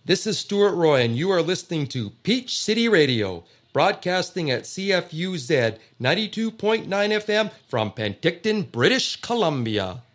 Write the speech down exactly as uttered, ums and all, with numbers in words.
This is Stuart Roy, and you are listening to Peach City Radio, broadcasting at C F U Z ninety-two point nine F M from Penticton, British Columbia.